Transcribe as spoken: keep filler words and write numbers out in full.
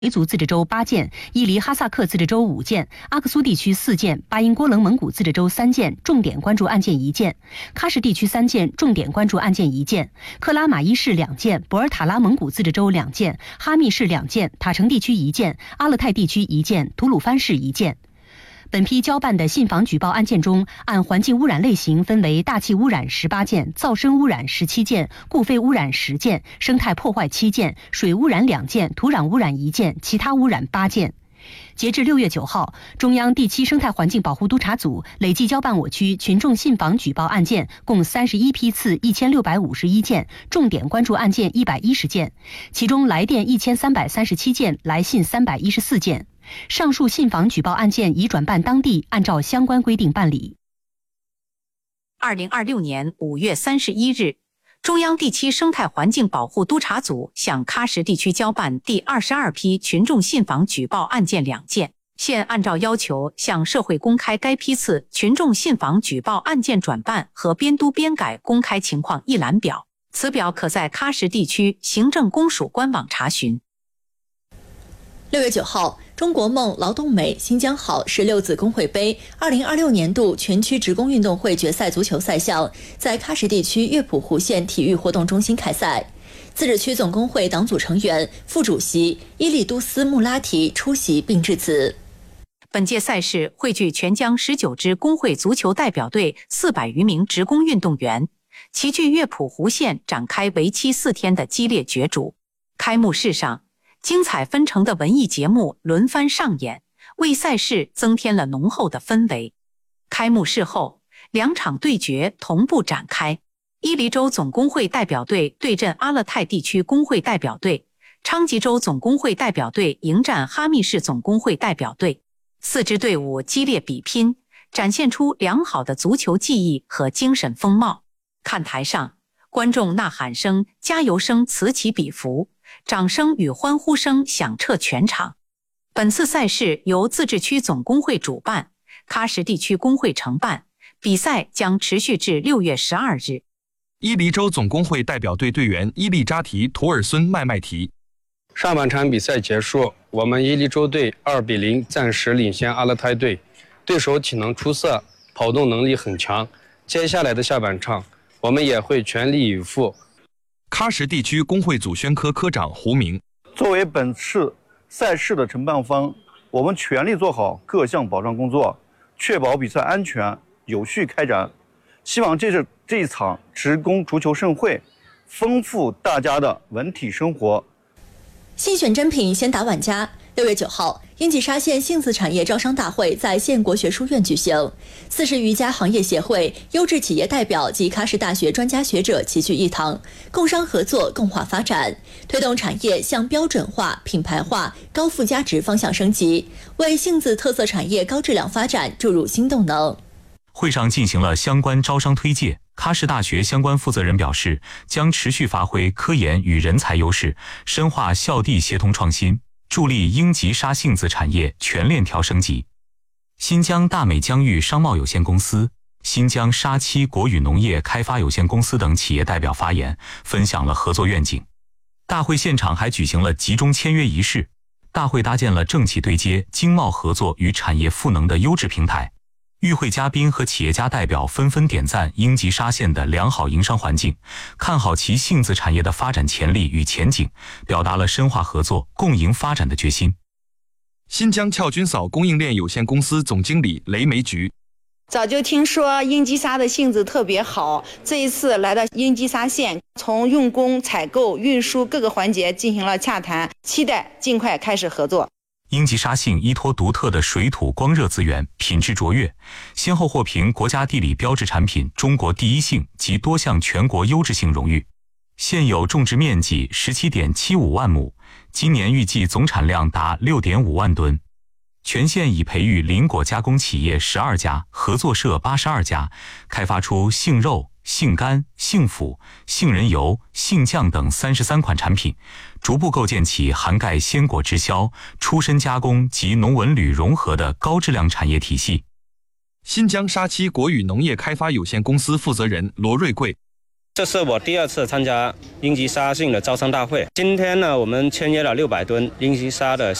维族自治州八件，伊犁哈萨克自治州五件，阿克苏地区四件，巴音郭楞蒙古自治州三件，重点关注案件一件；喀什地区三件，重点关注案件一件；克拉玛依市两件，博尔塔拉蒙古自治州两件，哈密市两件，塔城地区一件，阿勒泰地区一件，吐鲁番市一件。本批交办的信访举报案件中，按环境污染类型分为大气污染十八件、噪声污染十七件、固废污染十件、生态破坏七件、水污染两件、土壤污染一件、其他污染八件。截至六月九号，中央第七生态环境保护督察组累计交办我区群众信访举报案件共三十一批次一千六百五十一件，重点关注案件一百一十件，其中来电一千三百三十七件，来信三百一十四件。上述信访举报案件已转办当地按照相关规定办理。 二零二六年五月三十一日，中央第七生态环境保护督察组向喀什地区交办第二十二批群众信访举报案件两件，现按照要求向社会公开该批次群众信访举报案件转办和编督编改公开情况一览表，此表可在喀什地区行政公署官网查询。 六月九号，中国梦劳动美新疆好十六子工会杯二零二六年度全区职工运动会决赛足球赛项在喀什地区乐浦湖县体育活动中心开赛。自治区总工会党组成员、副主席伊利都斯穆拉提出席并致辞。 本届赛事汇聚全疆十九支工会足球代表队四百余名职工运动员，齐聚乐浦湖县展开为期四天的激烈角逐。开幕式上，精彩纷呈的文艺节目轮番上演，为赛事增添了浓厚的氛围。开幕式后，两场对决同步展开，伊犁州总工会代表队对阵阿勒泰地区工会代表队，昌吉州总工会代表队迎战哈密市总工会代表队。四支队伍激烈比拼，展现出良好的足球技艺和精神风貌。看台上，观众呐喊声、加油声此起彼伏，掌声与欢呼声响彻全场。本次赛事由自治区总工会主办，喀什地区工会承办，比赛将持续至六月十二日。 伊犁州总工会代表队队员伊利扎提图尔孙麦麦提。 上半场比赛结束，我们伊犁州队二比零暂时领先阿勒泰队，对手体能出色，跑动能力很强。接下来的下半场，我们也会全力以赴。 喀什地区工会组宣科科长胡明， 作为本次赛事的承办方，我们全力做好各项保障工作，确保比赛安全有序开展。希望这是这一场职工足球盛会，丰富大家的文体生活。 新选真品，先打晚家。六月九号，英吉沙县杏子产业招商大会在县国学书院举行，四十余家行业协会、优质企业代表及喀什大学专家学者齐聚一堂，共商合作、共话发展，推动产业向标准化、品牌化、高附加值方向升级，为杏子特色产业高质量发展注入新动能。 会上进行了相关招商推介。喀什大学相关负责人表示，将持续发挥科研与人才优势，深化校地协同创新，助力英吉沙杏子产业全链条升级。新疆大美疆域商贸有限公司、新疆沙七国语农业开发有限公司等企业代表发言，分享了合作愿景。大会现场还举行了集中签约仪式，大会搭建了政企对接、经贸合作与产业赋能的优质平台。与会嘉宾和企业家代表纷纷点赞英吉沙县的良好营商环境，看好其杏子产业的发展潜力与前景，表达了深化合作、共赢发展的决心。 新疆俏军嫂供应链有限公司总经理雷梅菊， 早就听说英吉沙的杏子特别好，这一次来到英吉沙县，从用工、采购、运输各个环节进行了洽谈，期待尽快开始合作。 英吉沙杏依托独特的水土光热资源，品质卓越，先后获评国家地理标志产品中国第一杏及多项全国优质杏荣誉。现有种植面积 十七点七五万亩，今年预计总产量达 六点五万吨。全县已培育林果加工企业十二家，合作社八十二家，开发出杏肉、杏干、杏脯、杏仁油、杏酱等三十三款产品，逐步构建起涵盖鲜果直销、出身加工及农文旅融合的高质量产业体系。 新疆沙七国语农业开发有限公司负责人罗瑞贵， 这是我第二次参加阴极沙杏的招商大会。今天呢，我们签约了六百吨阴极沙的